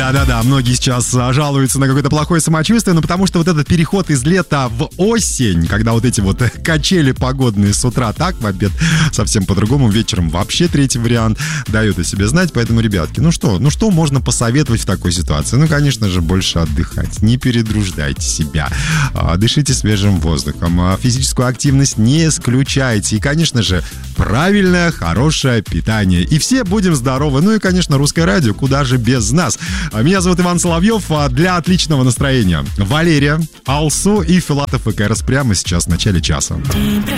Да-да-да, многие сейчас жалуются на какое-то плохое самочувствие, но потому что вот этот переход из лета в осень, когда вот эти вот качели погодные с утра так, в обед совсем по-другому, вечером вообще третий вариант дают о себе знать. Поэтому, ребятки, ну что можно посоветовать в такой ситуации? Ну, конечно же, больше отдыхать, не перетруждайте себя, дышите свежим воздухом, физическую активность не исключайте и, конечно же, правильное, хорошее питание. И все будем здоровы. Ну и, конечно, русское радио, куда же без нас. Меня зовут Иван Соловьев. Для отличного настроения Валерия, Алсу и Филатов и Кэрос прямо сейчас в начале часа. День